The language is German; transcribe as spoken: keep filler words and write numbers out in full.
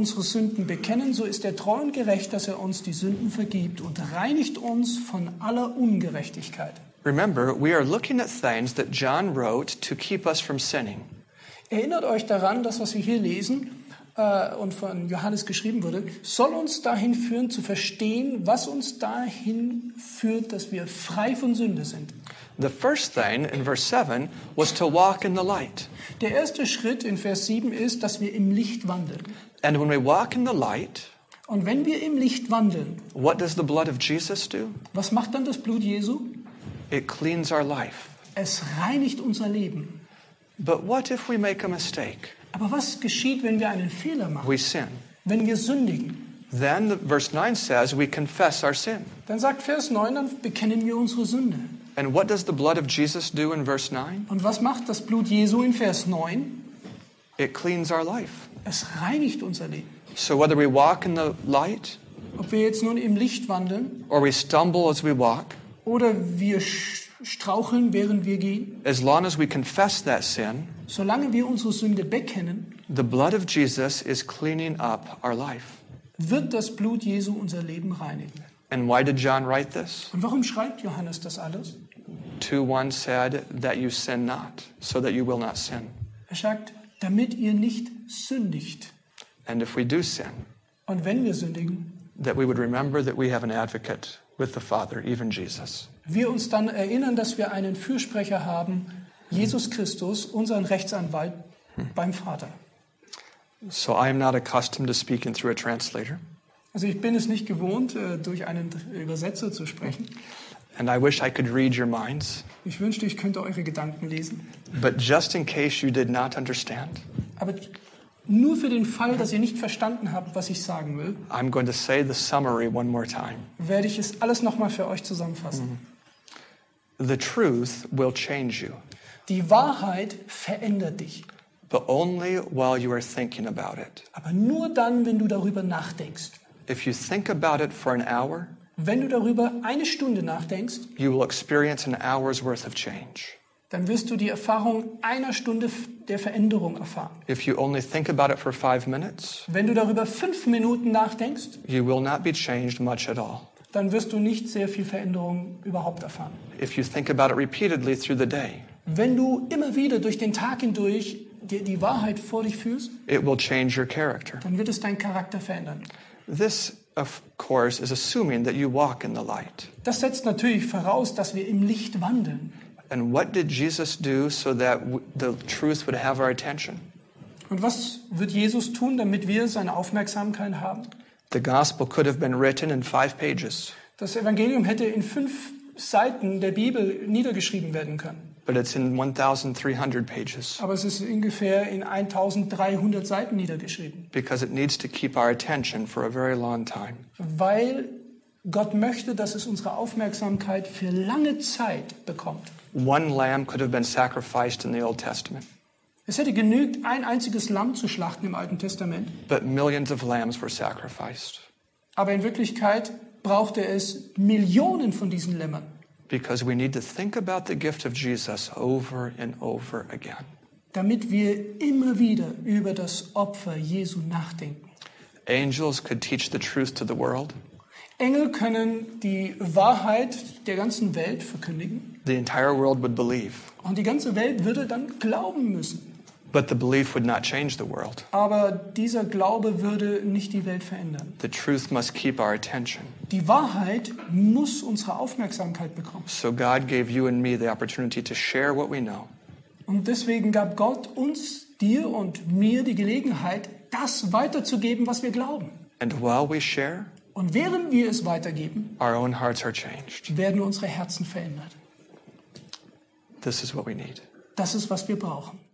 unsere Sünden bekennen, so ist er treu und gerecht, dass er uns die Sünden vergibt und reinigt uns von aller Ungerechtigkeit. Remember, we are looking at things that John wrote to keep us from sinning. Erinnert euch daran, das, was wir hier lesen äh, und von Johannes geschrieben wurde, soll uns dahin führen, zu verstehen, was uns dahin führt, dass wir frei von Sünde sind. The first thing in verse seven was to walk in the light. Der erste Schritt in Vers sieben ist, dass wir im Licht wandeln. And when we walk in the light, Und wenn wir im Licht wandeln, what does the blood of Jesus do? was macht dann das Blut Jesu? It cleans our life. Es reinigt unser Leben. But what if we make a mistake? Aber was geschieht, wenn wir einen Fehler machen? We sin. Wenn wir sündigen? Then the, verse nine says we confess our sin. Dann sagt Vers neun, dann bekennen wir unsere Sünde. And what does the blood of Jesus do in verse nine? Und was macht das Blut Jesu in Vers neun? It cleans our life. Es reinigt unser Leben. So whether we walk in the light Ob wir jetzt nun im Licht wandeln or we stumble as we walk, oder wir straucheln, während wir gehen, as long as we confess that sin, solange wir unsere Sünde bekennen, the blood of Jesus is cleaning up our life. wird das Blut Jesu unser Leben reinigen. And why did John write this? Und warum schreibt Johannes das alles? two one said that you sin not, so that you will not sin. Er sagt, damit ihr nicht sündigt. And if we do sin, Und wenn wir sündigen, that we would remember that we have an advocate with the Father, even Jesus. wir uns dann erinnern, dass wir einen Fürsprecher haben, Jesus Christus, unseren Rechtsanwalt beim Vater. So I am not accustomed to speaking through a translator. Also ich bin es nicht gewohnt, äh, durch einen Übersetzer zu sprechen. And I wish I could read your minds. Ich wünschte, ich könnte eure Gedanken lesen. But just in case you did not understand, Aber nur für den Fall, dass ihr nicht verstanden habt, was ich sagen will, I'm going to say the summary one more time. werde ich es alles nochmal für euch zusammenfassen. The truth will change you, Die Wahrheit verändert dich. but only while you are thinking about it. Aber nur dann, wenn du darüber nachdenkst. If you think about it for an hour, Wenn du darüber eine Stunde nachdenkst, you will experience an hour's worth of change. dann wirst du die Erfahrung einer Stunde der Veränderung erfahren. If you only think about it for five minutes, Wenn du darüber fünf Minuten nachdenkst, you will not be changed much at all. dann wirst du nicht sehr viel Veränderung überhaupt erfahren. If you think about it repeatedly through the day, Wenn du immer wieder durch den Tag hindurch die, die Wahrheit vor dich führst, it will change your character. dann wird es deinen Charakter verändern. This, of course, is assuming that you walk in the light. Das setzt natürlich voraus, dass wir im Licht wandeln. And what did Jesus do so that w- the truth would have our attention? Und was wird Jesus tun, damit wir seine Aufmerksamkeit haben? The gospel could have been written in five pages, Das Evangelium hätte in fünf Seiten der Bibel niedergeschrieben werden können. but it's in thirteen hundred pages Aber es ist ungefähr in eintausenddreihundert Seiten niedergeschrieben. because it needs to keep our attention for a very long time. Weil Gott möchte, dass es unsere Aufmerksamkeit für lange Zeit bekommt. One lamb could have been sacrificed in the Old Testament, Es hätte genügt, ein einziges Lamm zu schlachten im Alten Testament. but millions of lambs were sacrificed Aber in Wirklichkeit brauchte es Millionen von diesen Lämmern. because we need to think about the gift of Jesus over and over again. Damit wir immer wieder über das Opfer Jesu nachdenken. Angels could teach the truth to the world. Engel können die Wahrheit der ganzen Welt verkündigen. The entire world would believe, Und die ganze Welt würde dann glauben müssen. but the belief would not change the world. Aber dieser Glaube würde nicht die Welt verändern. The truth must keep our attention. Die Wahrheit muss unsere Aufmerksamkeit bekommen. So God gave you and me the opportunity to share what we know. Und deswegen gab Gott uns, dir und mir die Gelegenheit, das weiterzugeben, was wir glauben. And while we share, Und während wir es weitergeben, our own hearts are changed. werden unsere Herzen verändert. This is what we need. Das ist, was wir brauchen.